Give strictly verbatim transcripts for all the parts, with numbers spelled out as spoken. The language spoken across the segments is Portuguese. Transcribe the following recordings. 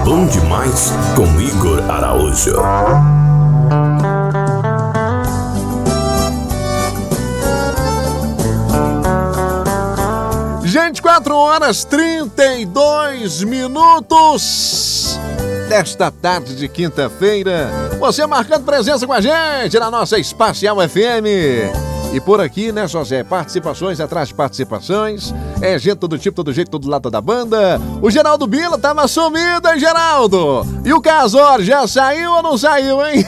Bom Demais com Igor Araújo. Gente, quatro horas trinta e dois minutos desta tarde de quinta-feira. Você marcando presença com a gente na nossa Espacial F M. E por aqui, né, José? Participações atrás de participações. É gente todo tipo, todo jeito, todo lado da banda. O Geraldo Bila tava sumido, hein, Geraldo? E o Casor já saiu ou não saiu, hein?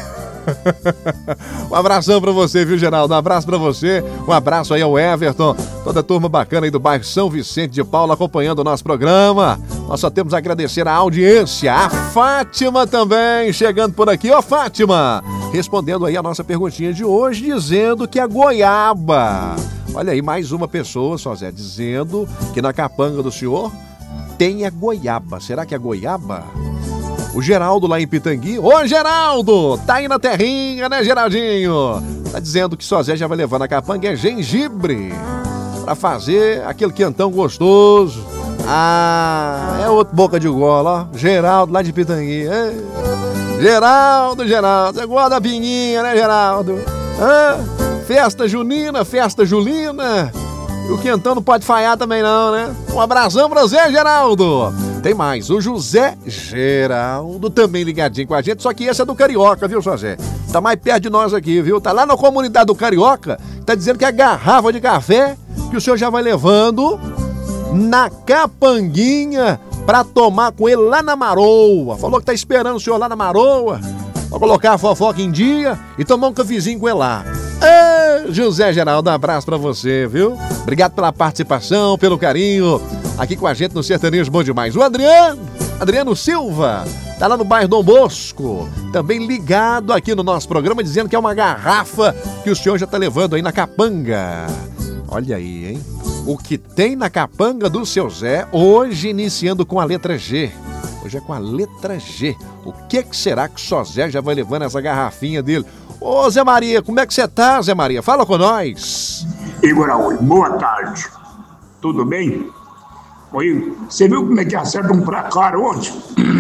Um abração pra você, viu, Geraldo? Um abraço pra você. Um abraço aí ao Everton. Toda a turma bacana aí do bairro São Vicente de Paula acompanhando o nosso programa. Nós só temos a agradecer a audiência. A Fátima também chegando por aqui. Ô, Fátima! Respondendo aí a nossa perguntinha de hoje, dizendo que a goiaba... Olha aí, mais uma pessoa, só Zé, dizendo que na capanga do senhor tem a goiaba. Será que é goiaba? O Geraldo lá em Pitangui. Ô, Geraldo! Tá aí na terrinha, né, Geraldinho? Tá dizendo que só Zé já vai levar na capanga é gengibre pra fazer aquele quentão gostoso. Ah, é outro boca de gola, ó. Geraldo lá de Pitangui. Ei. Geraldo, Geraldo, você gosta da pinguinha, né, Geraldo? Ah, festa junina, festa julina. E o quentão não pode falhar também não, né? Um abração pra você, Geraldo. Tem mais, o José Geraldo também ligadinho com a gente, só que esse é do Carioca, viu, José? Tá mais perto de nós aqui, viu? Tá lá na comunidade do Carioca, tá dizendo que é a garrafa de café que o senhor já vai levando na capanguinha pra tomar com ele lá na Maroa. Falou que tá esperando o senhor lá na Maroa pra colocar a fofoca em dia e tomar um cafezinho com ele lá. Ei, José Geraldo, um abraço pra você, viu? Obrigado pela participação, pelo carinho aqui com a gente no Sertanejo Bom Demais. O Adriano, Adriano Silva, tá lá no bairro Dom Bosco, também ligado aqui no nosso programa, dizendo que é uma garrafa que o senhor já tá levando aí na capanga. Olha aí, hein? O que tem na capanga do seu Zé, hoje iniciando com a letra G. Hoje é com a letra G. O que, que será que o só Zé já vai levando essa garrafinha dele? Ô, Zé Maria, como é que você tá, Zé Maria? Fala com nós. Igor Araújo, boa tarde. Tudo bem? Oi, você viu como é que acerta um placar ontem?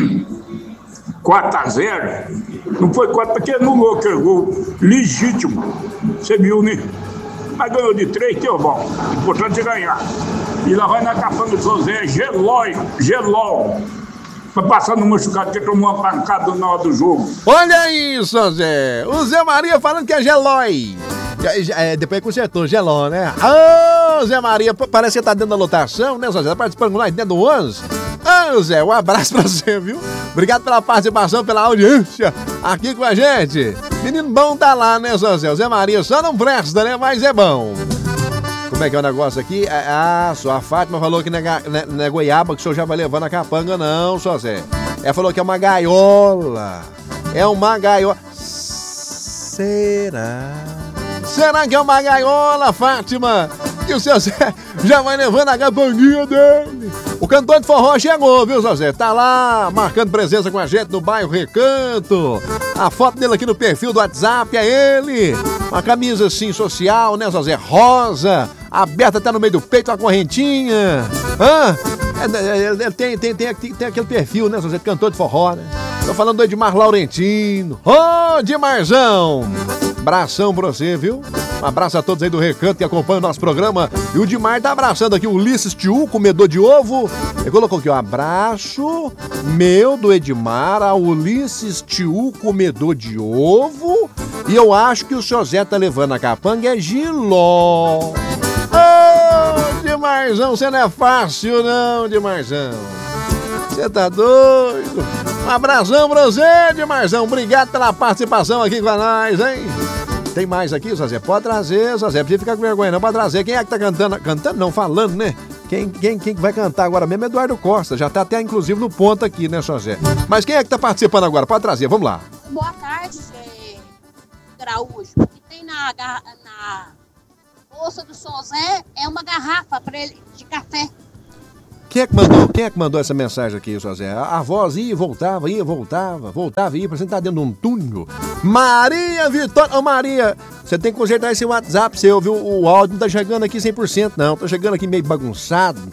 quatro a zero. Não foi quatro porque anulou aquele gol legítimo. Você viu, né? Mas ganhou de três, que é bom. O importante é ganhar. E lá vai na capanga do José Gelói, Gelol. Vai passar no machucado que tomou uma pancada na hora do jogo. Olha isso, Zé. O Zé Maria falando que é Gelói. É, depois consertou, Geló, né? Ô, Zé Maria, parece que você tá dentro da lotação, né, Zé? Tá participando com nós dentro do onze. Ô, Zé, um abraço pra você, viu? Obrigado pela participação, pela audiência aqui com a gente. Menino bom tá lá, né, Zé? O Zé Maria só não presta, né? Mas é bom. Como é que é o negócio aqui? Ah, só a Fátima falou que não é, não é goiaba que o senhor já vai levar na capanga, não, só Zé. Ela falou que é uma gaiola. É uma gaiola. Será? Será que é uma gaiola, Fátima? Que o seu Zé já vai levando a capanguinha dele. O cantor de forró chegou, viu, Zé? Tá lá, marcando presença com a gente no bairro Recanto. A foto dele aqui no perfil do WhatsApp é ele. Uma camisa assim, social, né, Zé? Rosa, aberta até no meio do peito, uma correntinha. Hã? Ele tem, tem, tem, tem, tem aquele perfil, né, Zé? Cantor de forró, né? Tô falando do Edmar Laurentino. Ô, oh, Edmarzão! Abração pra você, viu? Um abraço a todos aí do Recanto que acompanham o nosso programa. E o Dimar tá abraçando aqui o Ulisses Tiu, comedor de ovo. Ele colocou aqui, ó, abraço meu do Edmar ao Ulisses Tiu, comedor de ovo. E eu acho que o seu Zé tá levando a capanga é giló. Ô, oh, Dimarzão, você não é fácil não, Dimarzão. Você tá doido? Um abração pra você, Dimarzão. Obrigado pela participação aqui com nós, hein? Tem mais aqui, Zé? Pode trazer, Zé. Não precisa ficar com vergonha, não. Pode trazer. Quem é que tá cantando? Cantando não, falando, né? Quem, quem, quem vai cantar agora mesmo é Eduardo Costa. Já tá até, inclusive, no ponto aqui, né, Zé? Mas quem é que tá participando agora? Pode trazer, vamos lá. Boa tarde, Zé Graújo. O que tem na, na bolsa do São Zé é uma garrafa pra ele de café. Quem é que mandou, quem é que mandou essa mensagem aqui, Zé? A, a voz ia, voltava, ia, voltava, voltava, ia, parecendo que tá dentro de um túnel. Maria Vitória, ô Maria, você tem que consertar esse WhatsApp seu, viu? O áudio não tá chegando aqui cem por cento, não. Tá chegando aqui meio bagunçado.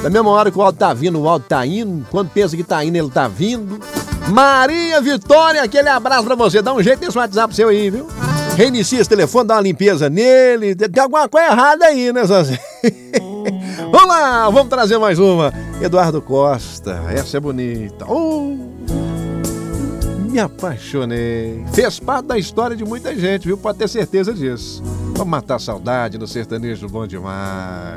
Da mesma hora que o áudio tá vindo, o áudio tá indo. Quando pensa que tá indo, ele tá vindo. Maria Vitória, aquele abraço pra você. Dá um jeito nesse WhatsApp seu aí, viu? Reinicia esse telefone, dá uma limpeza nele. Tem alguma coisa errada aí, né, Sozinho? Vamos lá, vamos trazer mais uma. Eduardo Costa, essa é bonita. Oh, me apaixonei. Fez parte da história de muita gente, viu? Pode ter certeza disso. Vamos matar a saudade no sertanejo bom demais.